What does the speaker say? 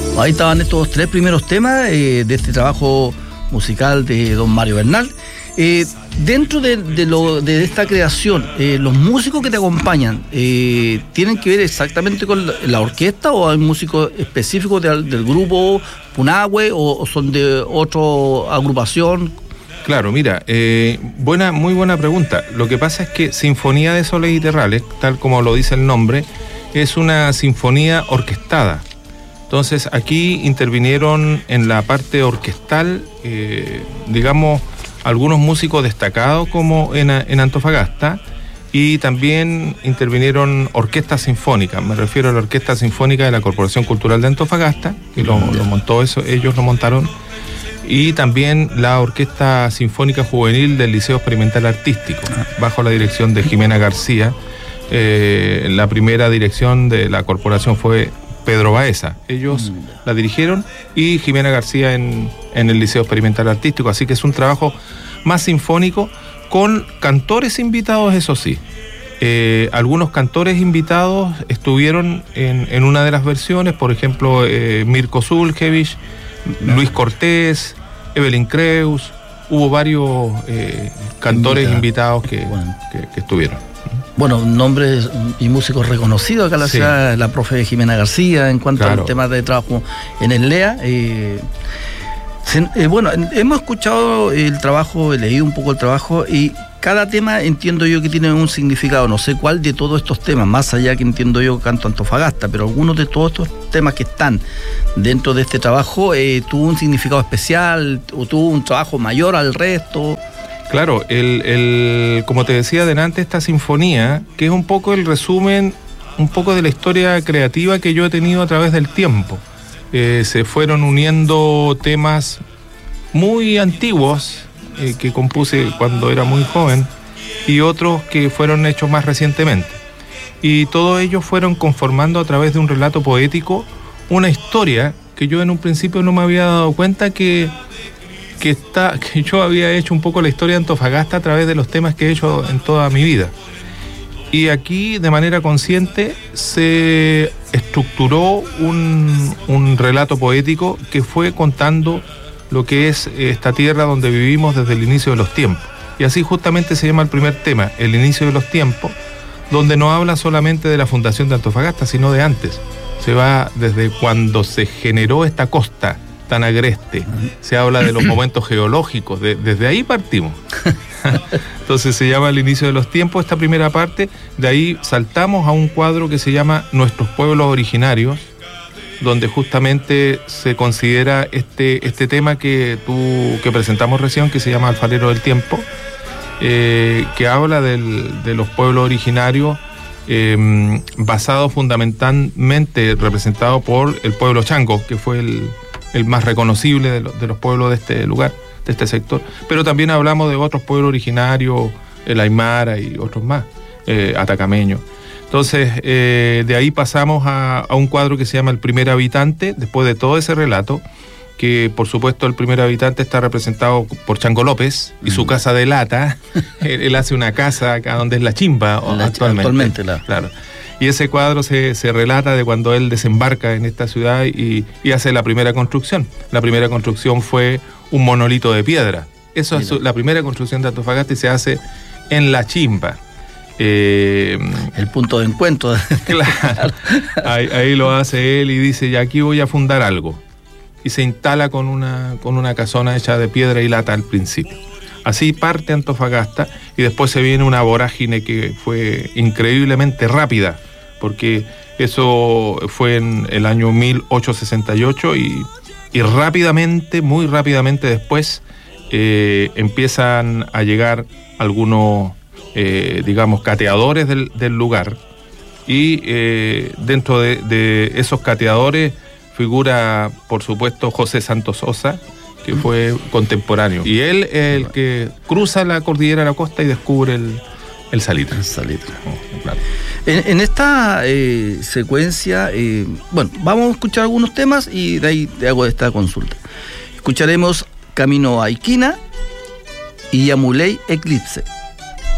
Ahí estaban estos 3 primeros temas de este trabajo musical de don Mario Bernal. Dentro de esta creación, los músicos que te acompañan, ¿tienen que ver exactamente con la orquesta o hay músicos específicos del grupo Punahou o son de otra agrupación? Claro, mira, muy buena pregunta. Lo que pasa es que Sinfonía de Soles y Terrales, tal como lo dice el nombre, es una sinfonía orquestada. Entonces aquí intervinieron en la parte orquestal, digamos, algunos músicos destacados como en Antofagasta, y también intervinieron orquestas sinfónicas. Me refiero a la Orquesta Sinfónica de la Corporación Cultural de Antofagasta, que lo montó eso, ellos lo montaron, y también la Orquesta Sinfónica Juvenil del Liceo Experimental Artístico, bajo la dirección de Jimena García. La primera dirección de la corporación fue Pedro Baeza. Ellos la dirigieron, y Jimena García en el Liceo Experimental Artístico. Así que es un trabajo más sinfónico, con cantores invitados, eso sí. Algunos cantores invitados estuvieron en una de las versiones, por ejemplo, Mirko Zulkevich, Luis Cortés, Evelyn Creus. Hubo varios cantores invitados que estuvieron. Bueno, nombres y músicos reconocidos acá en la ciudad, la profe Jimena García, en cuanto al tema de trabajo en el LEA. Bueno, hemos escuchado el trabajo, he leído un poco el trabajo, y cada tema entiendo yo que tiene un significado. No sé cuál de todos estos temas, más allá que entiendo yo canto Antofagasta, pero algunos de todos estos temas que están dentro de este trabajo tuvo un significado especial o tuvo un trabajo mayor al resto. Claro, como te decía delante, esta sinfonía, que es un poco el resumen, un poco de la historia creativa que yo he tenido a través del tiempo. Se fueron uniendo temas muy antiguos que compuse cuando era muy joven, y otros que fueron hechos más recientemente. Y todos ellos fueron conformando a través de un relato poético una historia que yo en un principio no me había dado cuenta que yo había hecho un poco la historia de Antofagasta a través de los temas que he hecho en toda mi vida. Y aquí, de manera consciente, se estructuró un relato poético que fue contando lo que es esta tierra donde vivimos desde el inicio de los tiempos. Y así justamente se llama el primer tema, el inicio de los tiempos, donde no habla solamente de la fundación de Antofagasta, sino de antes. Se va desde cuando se generó esta costa tan agreste, se habla de los momentos geológicos, desde ahí partimos. Entonces se llama el inicio de los tiempos, esta primera parte. De ahí saltamos a un cuadro que se llama Nuestros Pueblos Originarios, donde justamente se considera este tema que presentamos recién, que se llama Alfarero del Tiempo, que habla de los pueblos originarios, basado fundamentalmente, representado por el pueblo Chango, que fue el más reconocible de los pueblos de este lugar, de este sector. Pero también hablamos de otros pueblos originarios, el Aymara y otros más, atacameños. Entonces, de ahí pasamos a un cuadro que se llama El Primer Habitante, después de todo ese relato, que por supuesto el primer habitante está representado por Chango López y su casa de lata. Él hace una casa acá donde es La Chimba actualmente. Claro. Y ese cuadro se relata de cuando él desembarca en esta ciudad y hace la primera construcción. La primera construcción fue un monolito de piedra. Eso es la primera construcción de Antofagasta, y se hace en La Chimba. El punto de encuentro. Claro. Ahí lo hace él y dice, ya aquí voy a fundar algo. Y se instala con una casona hecha de piedra y lata al principio. Así parte Antofagasta, y después se viene una vorágine que fue increíblemente rápida, porque eso fue en el año 1868 y rápidamente, muy rápidamente después, empiezan a llegar algunos, digamos, cateadores del lugar, y dentro de esos cateadores figura, por supuesto, José Santos Sosa, que fue contemporáneo. Y él es el que cruza la cordillera de la costa y descubre el salitre. El salitre. Claro. En esta secuencia, bueno, vamos a escuchar algunos temas y de ahí te hago esta consulta. Escucharemos Camino a Iquina y Yamuley Eclipse.